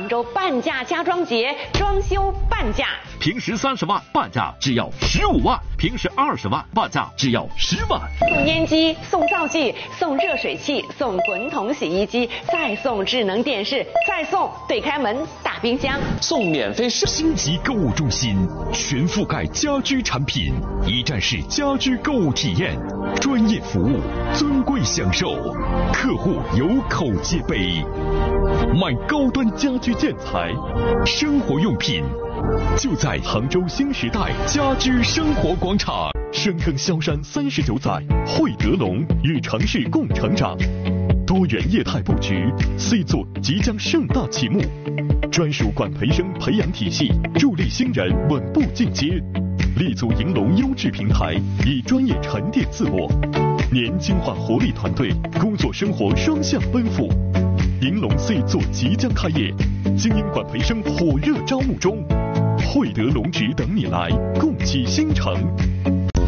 州半价家装节，装修半价， 平时30万半价只要15万，平时20万半价只要10万。 送烟机，送灶具，送热水器，送滚筒洗衣机，再送智能电视，再送对开门大冰箱， 送免费星级购物中心，全覆盖家居产品，一站式家居购物体验，专业服务，尊贵享受，客户有口皆碑。买高端家居建材、生活用品，就在杭州新时代家居生活广场。深耕萧山39载，汇德龙与城市共成长。多元业态布局 ，C 座即将盛大启幕。专属管培生培养体系，助力新人稳步进阶。立足银龙优质平台，以专业沉淀自我，年轻化活力团队，工作生活双向奔赴。银龙 C 座即将开业，精英管培生火热招募中，汇德龙职等你来，共启新城。